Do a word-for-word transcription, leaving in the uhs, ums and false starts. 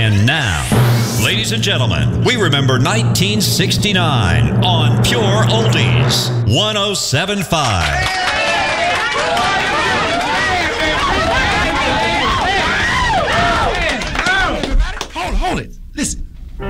And now, ladies and gentlemen, we remember nineteen sixty-nine on Pure Oldies one oh seven point five.